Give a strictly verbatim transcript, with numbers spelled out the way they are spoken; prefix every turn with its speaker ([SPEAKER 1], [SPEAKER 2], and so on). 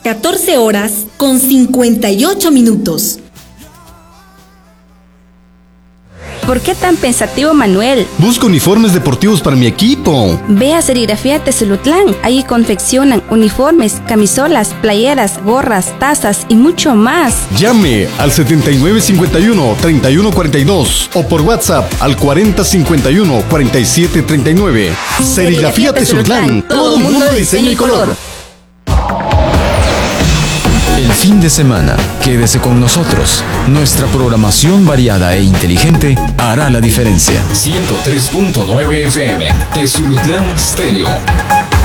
[SPEAKER 1] catorce horas con cincuenta y ocho minutos.
[SPEAKER 2] ¿Por qué tan pensativo, Manuel?
[SPEAKER 3] Busco uniformes deportivos para mi equipo.
[SPEAKER 2] Ve a Serigrafía Tezulutlán. Ahí confeccionan uniformes, camisolas, playeras, gorras, tazas y mucho más.
[SPEAKER 3] Llame al setenta y nueve cincuenta y uno, treinta y uno cuarenta y dos o por WhatsApp al cuarenta cincuenta y uno, cuarenta y siete treinta y nueve. Serigrafía Tezulutlán. Todo mundo de diseño y color.
[SPEAKER 4] El fin de semana, quédese con nosotros. Nuestra programación variada e inteligente hará la diferencia.
[SPEAKER 5] ciento tres punto nueve F M, Tezulutlán Stereo.